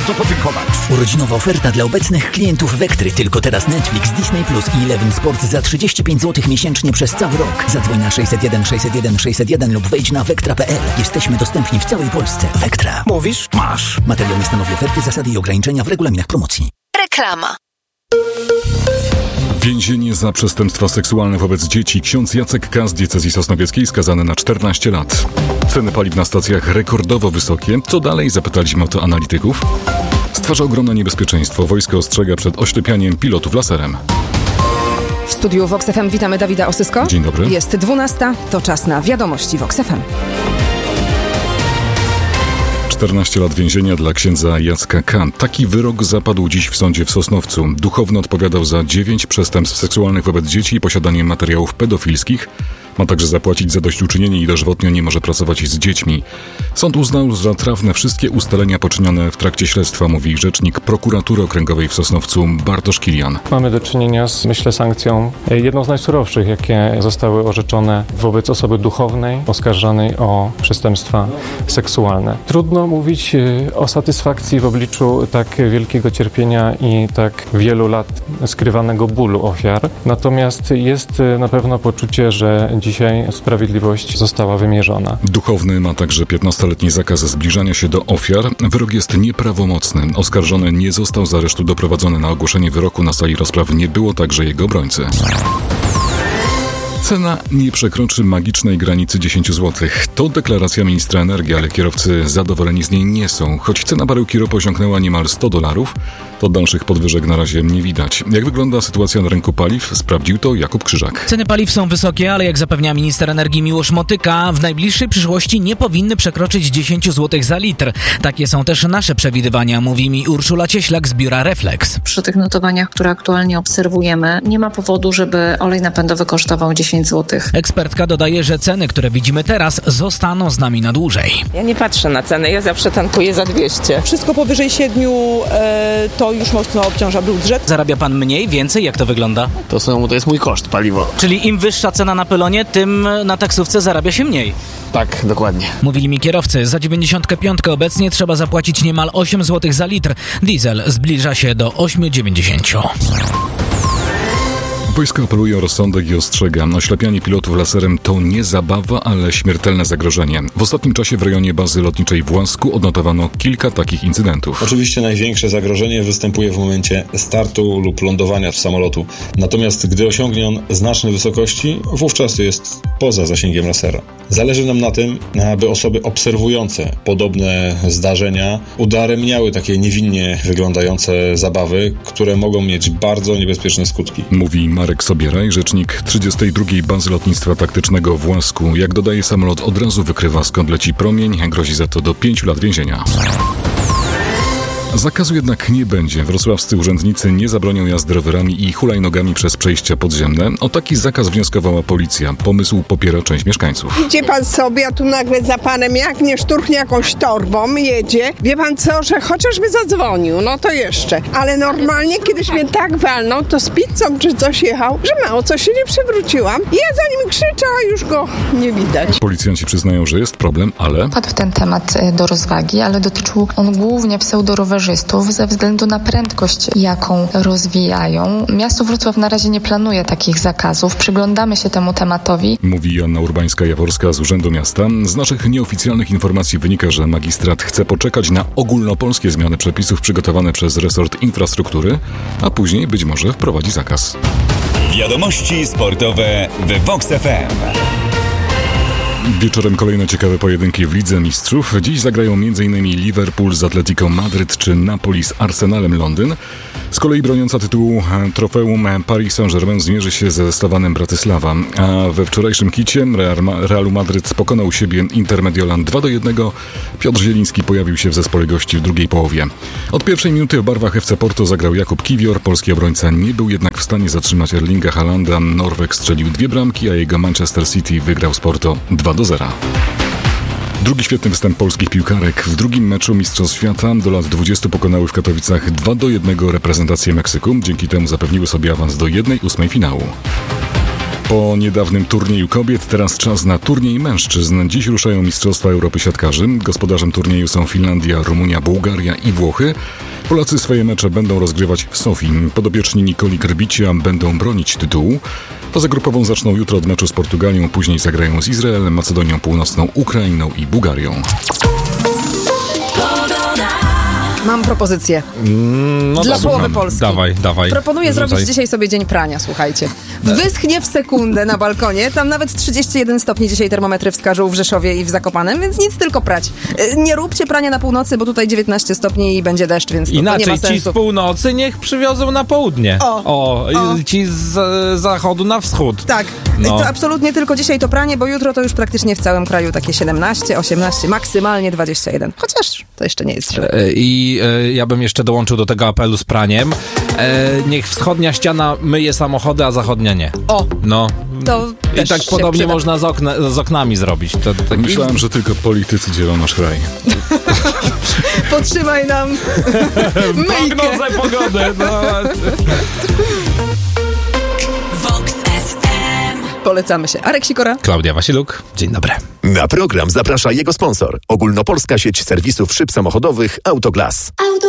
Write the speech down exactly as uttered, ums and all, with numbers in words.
bardzo podziękować. Urodzinowa oferta dla obecnych klientów Vektry. Tylko teraz Netflix, Disney Plus i Eleven Sport za trzydzieści pięć złotych miesięcznie przez cały rok. Zadzwoń na sześćset jeden sześćset jeden sześćset jeden lub wejdź na vektra kropka p l. Jesteśmy dostępni w całej Polsce. Vektra. Mówisz? Masz. Materiał nie stanowi oferty, zasady i ograniczenia w regulaminach promocji. Reklama. Więzienie za przestępstwa seksualne wobec dzieci. Ksiądz Jacek K. z diecezji sosnowieckiej skazany na czternaście lat. Ceny paliw na stacjach rekordowo wysokie. Co dalej? Zapytaliśmy o to analityków. Stwarza ogromne niebezpieczeństwo. Wojsko ostrzega przed oślepianiem pilotów laserem. W studiu Vox F M witamy Dawida Osysko. Dzień dobry. Jest dwunasta, to czas na wiadomości Vox F M. czternaście lat więzienia dla księdza Jacka K. Taki wyrok zapadł dziś w sądzie w Sosnowcu. Duchowny odpowiadał za dziewięć przestępstw seksualnych wobec dzieci i posiadanie materiałów pedofilskich. Ma także zapłacić zadośćuczynienie i dożywotnio nie może pracować z dziećmi. Sąd uznał za trafne wszystkie ustalenia poczynione w trakcie śledztwa, mówi rzecznik prokuratury okręgowej w Sosnowcu Bartosz Kilian. Mamy do czynienia z, myślę, sankcją jedną z najsurowszych, jakie zostały orzeczone wobec osoby duchownej oskarżanej o przestępstwa seksualne. Trudno mówić o satysfakcji w obliczu tak wielkiego cierpienia i tak wielu lat skrywanego bólu ofiar. Natomiast jest na pewno poczucie, że dzisiaj sprawiedliwość została wymierzona. Duchowny ma także piętnastoletni zakaz zbliżania się do ofiar. Wyrok jest nieprawomocny. Oskarżony nie został z aresztu doprowadzony. Na ogłoszenie wyroku na sali rozpraw nie było także jego obrońcy. Cena nie przekroczy magicznej granicy dziesięć złotych. To deklaracja ministra energii, ale kierowcy zadowoleni z niej nie są. Choć cena baryłki ropy osiągnęła niemal sto dolarów, to dalszych podwyżek na razie nie widać. Jak wygląda sytuacja na rynku paliw? Sprawdził to Jakub Krzyżak. Ceny paliw są wysokie, ale jak zapewnia minister energii Miłosz Motyka, w najbliższej przyszłości nie powinny przekroczyć dziesięć złotych za litr. Takie są też nasze przewidywania, mówi mi Urszula Cieślak z biura Reflex. Przy tych notowaniach, które aktualnie obserwujemy, nie ma powodu, żeby olej napędowy kosztował dziesięć złotych. Ekspertka dodaje, że ceny, które widzimy teraz, zostaną z nami na dłużej. Ja nie patrzę na ceny, ja zawsze tankuję za dwieście. Wszystko powyżej siedmiu e, to już mocno obciąża budżet. Zarabia pan mniej, więcej? Jak to wygląda? To, są, to jest mój koszt, paliwo. Czyli im wyższa cena na pylonie, tym na taksówce zarabia się mniej. Tak, dokładnie. Mówili mi kierowcy, za dziewięćdziesiątkę pięć obecnie trzeba zapłacić niemal osiem złotych za litr. Diesel zbliża się do osiem dziewięćdziesiąt. Wojsko apeluje o rozsądek i ostrzega. Oślepianie pilotów laserem to nie zabawa, ale śmiertelne zagrożenie. W ostatnim czasie w rejonie bazy lotniczej w Łasku odnotowano kilka takich incydentów. Oczywiście największe zagrożenie występuje w momencie startu lub lądowania samolotu. Natomiast gdy osiągnie on znaczne wysokości, wówczas jest poza zasięgiem lasera. Zależy nam na tym, aby osoby obserwujące podobne zdarzenia udaremniały takie niewinnie wyglądające zabawy, które mogą mieć bardzo niebezpieczne skutki. Mówi Marek Sobieraj, rzecznik trzydziestej drugiej Bazy Lotnictwa Taktycznego w Łasku. Jak dodaje, samolot od razu wykrywa, skąd leci promień, grozi za to do pięciu lat więzienia. Zakazu jednak nie będzie. Wrocławscy urzędnicy nie zabronią jazdy rowerami i hulajnogami przez przejścia podziemne. O taki zakaz wnioskowała policja. Pomysł popiera część mieszkańców. Idzie pan sobie, a tu nagle za panem jak nie szturchnie jakąś torbą, jedzie. Wie pan co, że chociażby zadzwonił, no to jeszcze. Ale normalnie kiedyś mnie tak walnął, to z pizzą czy coś jechał, że mało co się nie przewróciłam. I ja za nim krzyczę, a już go nie widać. Policjanci przyznają, że jest problem, ale... Padł ten temat do rozwagi, ale dotyczył on głównie pseudorowerzystów ze względu na prędkość, jaką rozwijają. Miasto Wrocław na razie nie planuje takich zakazów. Przyglądamy się temu tematowi. Mówi Joanna Urbańska-Jaworska z Urzędu Miasta. Z naszych nieoficjalnych informacji wynika, że magistrat chce poczekać na ogólnopolskie zmiany przepisów przygotowane przez resort infrastruktury, a później być może wprowadzi zakaz. Wiadomości sportowe w Vox F M. Wieczorem kolejne ciekawe pojedynki w Lidze Mistrzów. Dziś zagrają m.in. Liverpool z Atletico Madryt czy Napoli z Arsenalem Londyn. Z kolei broniąca tytułu trofeum Paris Saint-Germain zmierzy się ze Slovanem Bratysława. A we wczorajszym kicie Realu Madryt pokonał siebie Inter Mediolan dwa do jednego. Piotr Zieliński pojawił się w zespole gości w drugiej połowie. Od pierwszej minuty w barwach F C Porto zagrał Jakub Kiwior. Polski obrońca nie był jednak w stanie zatrzymać Erlinga Haalanda. Norweg strzelił dwie bramki, a jego Manchester City wygrał z Porto dwa do zera. Drugi świetny występ polskich piłkarek. W drugim meczu Mistrzostw Świata do lat dwudziestu pokonały w Katowicach dwa do jednego reprezentację Meksyku. Dzięki temu zapewniły sobie awans do jednej ósmej finału. Po niedawnym turnieju kobiet teraz czas na turniej mężczyzn. Dziś ruszają Mistrzostwa Europy Siatkarzy. Gospodarzem turnieju są Finlandia, Rumunia, Bułgaria i Włochy. Polacy swoje mecze będą rozgrywać w Sofii. Podopieczni Nikoli Grbicia będą bronić tytułu. Fazę grupową zaczną jutro od meczu z Portugalią, później zagrają z Izraelem, Macedonią Północną, Ukrainą i Bułgarią. Mam propozycję. No Dla dobra, połowy Polski. Dawaj, dawaj. Proponuję Rzucaj. zrobić dzisiaj sobie dzień prania, słuchajcie. Wyschnie w sekundę na balkonie. Tam nawet trzydzieści jeden stopni dzisiaj termometry wskażą w Rzeszowie i w Zakopanem, więc nic, tylko prać. Nie róbcie prania na północy, bo tutaj dziewiętnaście stopni i będzie deszcz, więc to, Inaczej, to nie ma sensu. ci z północy niech przywiozą na południe. O, o, o. Ci z zachodu na wschód. Tak, no. To absolutnie tylko dzisiaj to pranie, bo jutro to już praktycznie w całym kraju takie siedemnaście, osiemnaście, maksymalnie dwadzieścia jeden. Chociaż to jeszcze nie jest źle. I e, ja bym jeszcze dołączył do tego apelu z praniem. E, niech wschodnia ściana myje samochody, a zachodnia nie. O! No. To I tak podobnie przyda. można z, okna, z oknami zrobić. To, tak Myślałem, że tylko politycy dzielą nasz kraj. Potrzymaj nam myjkę. Prognozę pogody. No. Polecamy się. Arek Sikora. Klaudia Wasiluk. Dzień dobry. Na program zaprasza jego sponsor. Ogólnopolska sieć serwisów szyb samochodowych Autoglas.